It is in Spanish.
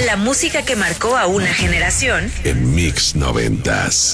La música que marcó a una generación en Mix 90s.